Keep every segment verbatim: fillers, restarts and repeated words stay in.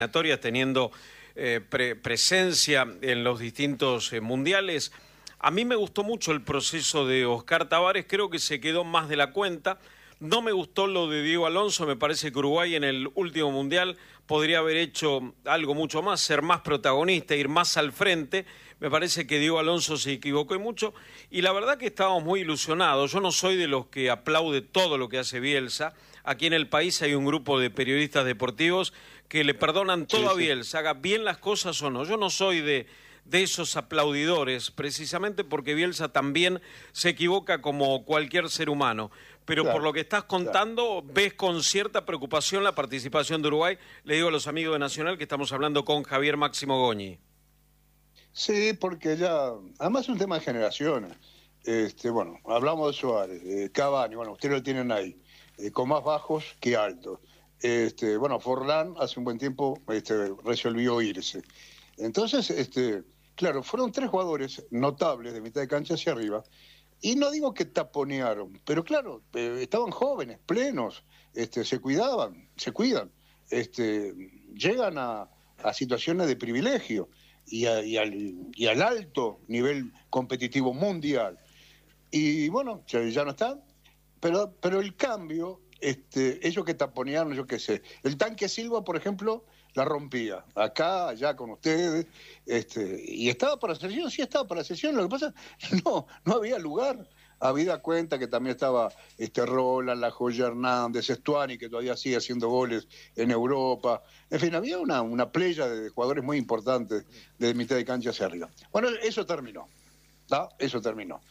teniendo eh, pre presencia en los distintos eh, mundiales. A mí me gustó mucho el proceso de Oscar Tabárez, creo que se quedó más de la cuenta. No me gustó lo de Diego Alonso, me parece que Uruguay en el último mundial podría haber hecho algo mucho más, ser más protagonista, ir más al frente. Me parece que Diego Alonso se equivocó y mucho, y la verdad que estábamos muy ilusionados. Yo no soy de los que aplaude todo lo que hace Bielsa. Aquí en el país hay un grupo de periodistas deportivos que le perdonan todo a Bielsa, haga bien las cosas o no. Yo no soy de, de esos aplaudidores, precisamente porque Bielsa también se equivoca como cualquier ser humano. Pero claro, por lo que estás contando, claro, ves con cierta preocupación la participación de Uruguay. Le digo a los amigos de Nacional que estamos hablando con Javier Máximo Goñi. Sí, porque ya, además es un tema de generaciones. Este, bueno, hablamos de Suárez, de Cavani, bueno, ustedes lo tienen ahí, eh, con más bajos que altos. Este, bueno, Forlán hace un buen tiempo este, resolvió irse. Entonces, este, claro, fueron tres jugadores notables de mitad de cancha hacia arriba, y no digo que taponearon, pero claro, eh, estaban jóvenes, plenos, este, se cuidaban, se cuidan, este, llegan a, a situaciones de privilegio y, a, y, al, y al alto nivel competitivo mundial. Y bueno, ya, ya no están, pero, pero el cambio, este, ellos que taponearon, yo qué sé, el Tanque Silva, por ejemplo, la rompía, acá, allá con ustedes, este, y estaba para la selección, sí estaba para la selección, lo que pasa, no, no había lugar. Habida cuenta que también estaba este Roland, La Joya Hernández, Estuani, que todavía sigue haciendo goles en Europa. En fin, había una, una playa de jugadores muy importantes de mitad de cancha hacia arriba. Bueno, eso terminó, ¿tá? Eso terminó.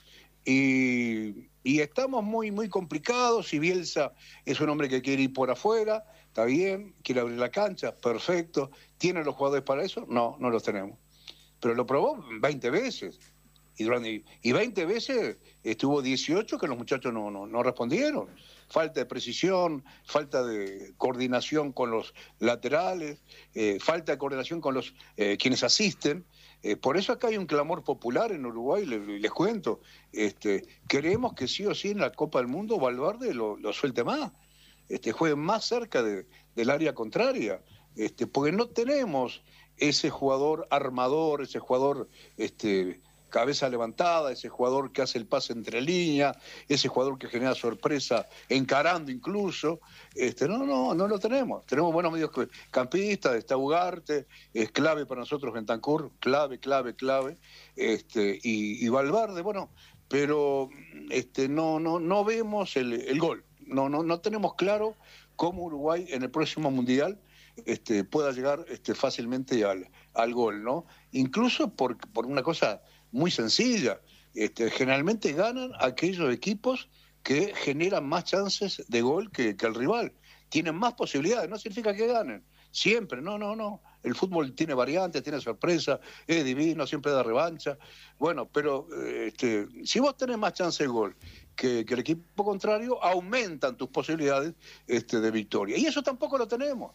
Y, y estamos muy, muy complicados, y Bielsa es un hombre que quiere ir por afuera, está bien, quiere abrir la cancha, perfecto. ¿Tiene los jugadores para eso? No, no los tenemos. Pero lo probó veinte veces. Y, durante, y veinte veces estuvo dieciocho que los muchachos no, no, no respondieron. Falta de precisión, falta de coordinación con los laterales, eh, falta de coordinación con los eh, quienes asisten. Eh, por eso acá hay un clamor popular en Uruguay, les, les cuento. Este, queremos que sí o sí en la Copa del Mundo Valverde lo, lo suelte más, este, juegue más cerca de, del área contraria, este, porque no tenemos ese jugador armador, ese jugador... Este, cabeza levantada, ese jugador que hace el pase entre líneas, ese jugador que genera sorpresa encarando incluso. Este, no, no, no lo tenemos. Tenemos buenos mediocampistas, está Ugarte, es clave para nosotros Bentancur, clave, clave, clave, este, y, y Valverde, bueno, pero este, no, no, no vemos el, el gol. No, no, no tenemos claro cómo Uruguay en el próximo Mundial este, pueda llegar este, fácilmente al, al gol, ¿no? Incluso por, por una cosa muy sencilla, este, generalmente ganan aquellos equipos que generan más chances de gol que, que el rival, tienen más posibilidades, no significa que ganen, siempre, no, no, no, el fútbol tiene variantes, tiene sorpresa, es divino, siempre da revancha, bueno, pero este, si vos tenés más chance de gol que, que el equipo contrario, aumentan tus posibilidades este, de victoria, y eso tampoco lo tenemos.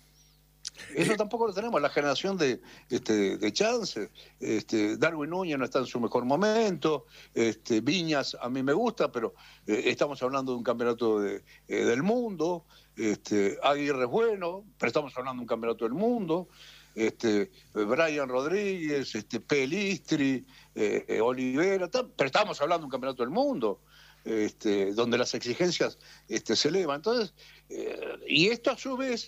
Eso tampoco lo tenemos, la generación de, este, de chances. Este, Darwin Núñez no está en su mejor momento, este, Viñas a mí me gusta, pero eh, estamos hablando de un campeonato de, eh, del mundo, este, Aguirre es bueno, pero estamos hablando de un campeonato del mundo, este, Brian Rodríguez, este, Pelistri, eh, Olivera, pero estamos hablando de un campeonato del mundo. Este, donde las exigencias este, se elevan. Entonces, eh, y esto a su vez,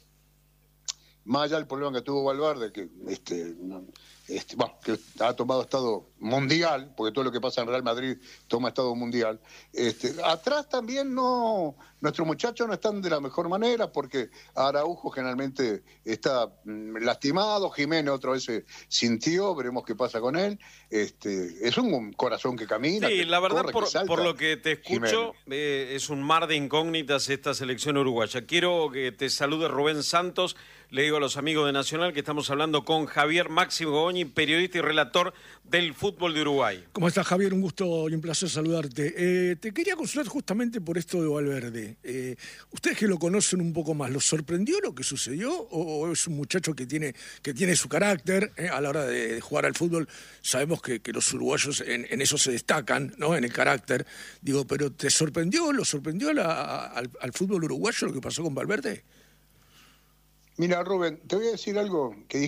más allá del problema que tuvo Valverde, que, este, este, bueno, que ha tomado estado mundial, porque todo lo que pasa en Real Madrid toma estado mundial, este, atrás también no, nuestros muchachos no están de la mejor manera, porque Araujo generalmente está mm, lastimado, Jiménez otra vez se sintió, veremos qué pasa con él, este, es un corazón que camina. Sí, que la verdad, corre, por, que salta, por lo que te escucho, eh, es un mar de incógnitas esta selección uruguaya. Quiero que te salude Rubén Santos. Le digo a los amigos de Nacional que estamos hablando con Javier Máximo Goñi, periodista y relator del fútbol de Uruguay. ¿Cómo estás, Javier? Un gusto y un placer saludarte. Eh, te quería consultar justamente por esto de Valverde. Eh, ustedes que lo conocen un poco más, ¿los sorprendió lo que sucedió? ¿O, o es un muchacho que tiene, que tiene su carácter eh, a la hora de, de jugar al fútbol? Sabemos que, que los uruguayos en, en eso se destacan, ¿no? En el carácter. Digo, ¿pero te sorprendió, lo sorprendió la, al, al fútbol uruguayo lo que pasó con Valverde? Mira, Rubén, te voy a decir algo que